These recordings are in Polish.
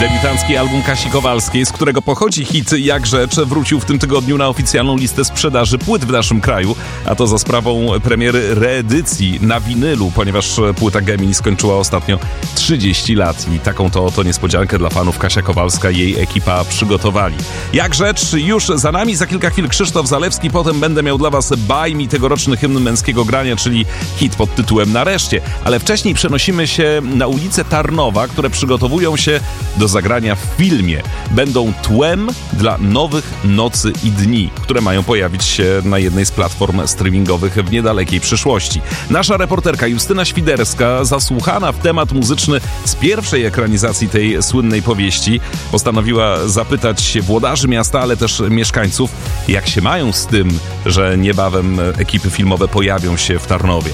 Debiutancki album Kasi Kowalskiej, z którego pochodzi hit Jak Rzecz, wrócił w tym tygodniu na oficjalną listę sprzedaży płyt w naszym kraju, a to za sprawą premiery reedycji na winylu, ponieważ płyta Gemini skończyła ostatnio 30 lat i taką to oto niespodziankę dla fanów Kasia Kowalska i jej ekipa przygotowali. Jak Rzecz już za nami, za kilka chwil Krzysztof Zalewski, potem będę miał dla was Baj mi, tegoroczny hymn męskiego grania, czyli hit pod tytułem Nareszcie, ale wcześniej przenosimy się na ulicę Tarnowa, które przygotowują się do zagrania w filmie. Będą tłem dla nowych Nocy i Dni, które mają pojawić się na jednej z platform streamingowych w niedalekiej przyszłości. Nasza reporterka Justyna Świderska, zasłuchana w temat muzyczny z pierwszej ekranizacji tej słynnej powieści, postanowiła zapytać włodarzy miasta, ale też mieszkańców, jak się mają z tym, że niebawem ekipy filmowe pojawią się w Tarnowie.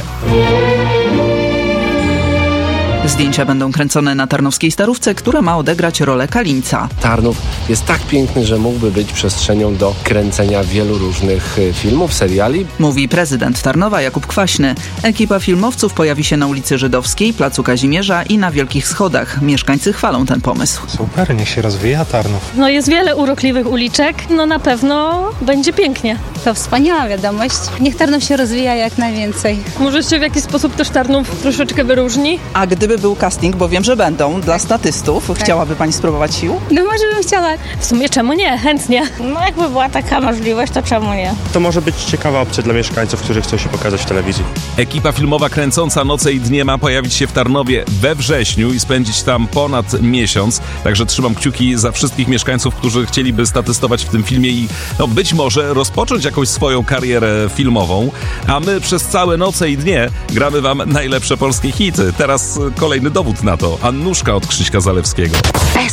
Zdjęcia będą kręcone na tarnowskiej Starówce, która ma odegrać rolę Kalińca. Tarnów jest tak piękny, że mógłby być przestrzenią do kręcenia wielu różnych filmów, seriali. Mówi prezydent Tarnowa Jakub Kwaśny. Ekipa filmowców pojawi się na ulicy Żydowskiej, Placu Kazimierza i na Wielkich Schodach. Mieszkańcy chwalą ten pomysł. Super, niech się rozwija Tarnów. Jest wiele urokliwych uliczek, na pewno będzie pięknie. To wspaniała wiadomość. Niech Tarnów się rozwija jak najwięcej. Może się w jakiś sposób też Tarnów troszeczkę wyróżni? A gdyby był casting, bo wiem, że będą, dla statystów, chciałaby pani spróbować sił? Może bym chciała. W sumie czemu nie? Chętnie. Jakby była taka możliwość, to czemu nie? To może być ciekawa opcja dla mieszkańców, którzy chcą się pokazać w telewizji. Ekipa filmowa kręcąca Noce i Dnie ma pojawić się w Tarnowie we wrześniu i spędzić tam ponad miesiąc. Także trzymam kciuki za wszystkich mieszkańców, którzy chcieliby statystować w tym filmie i być może rozpocząć jakąś swoją karierę filmową. A my przez całe Noce i Dnie gramy wam najlepsze polskie hity. Teraz kolejny dowód na to. Annuszka od Krzyśka Zalewskiego.